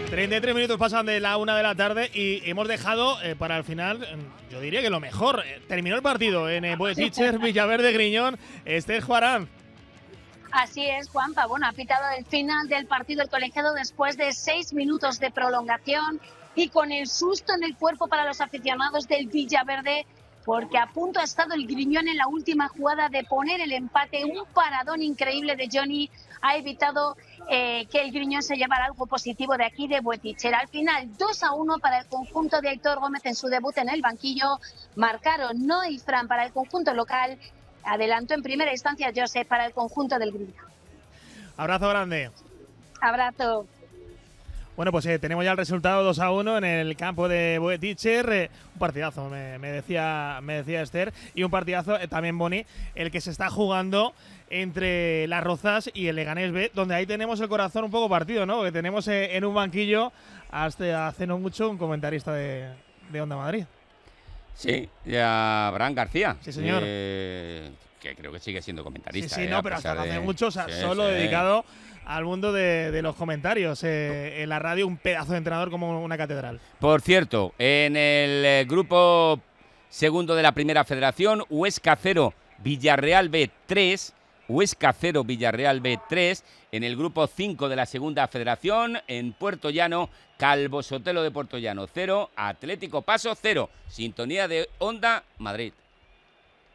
33 minutos pasan de la 1 de la tarde y hemos dejado para el final, yo diría que lo mejor. Terminó el partido en Boeticher, Villaverde, Griñón. Esther Juarán. Así es, Juanpa. Bueno, ha pitado el final del partido el colegiado después de 6 minutos de prolongación y con el susto en el cuerpo para los aficionados del Villaverde, porque a punto ha estado el Griñón en la última jugada de poner el empate. Un paradón increíble de Johnny ha evitado que el Griñón se llevara algo positivo de aquí de Boeticher. Al final, 2-1 para el conjunto de Aitor Gómez en su debut en el banquillo. Marcaron Noé y Fran para el conjunto local. Adelantó en primera instancia Josep para el conjunto del Griñón. Abrazo grande. Abrazo. Bueno, pues tenemos ya el resultado 2-1 en el campo de Boeticher. Un partidazo, me decía Esther. Y un partidazo también, Boni, el que se está jugando entre Las Rozas y el Leganés B, donde ahí tenemos el corazón un poco partido, ¿no? Porque tenemos en un banquillo, hasta hace no mucho, un comentarista de Onda Madrid. Sí, ya Abraham García. Sí, señor. Que creo que sigue siendo comentarista. Sí, no, pero hasta hace mucho, o sea, sí, solo dedicado al mundo de los comentarios. En la radio, un pedazo de entrenador como una catedral. Por cierto, en el grupo segundo de la Primera Federación, Huesca 0, Villarreal B 3. Huesca 0, Villarreal B 3. En el grupo 5 de la Segunda Federación, en Puerto Llano, Calvo Sotelo de Puerto Llano 0, Atlético Paso 0. Sintonía de Onda Madrid.